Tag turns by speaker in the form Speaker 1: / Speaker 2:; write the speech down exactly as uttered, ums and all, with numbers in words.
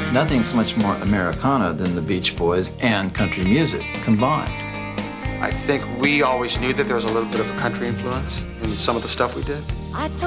Speaker 1: Nothing's much more Americana than the Beach Boys and country music combined.
Speaker 2: I think we always knew that there was a little bit of a country influence in some of the stuff we did.
Speaker 3: I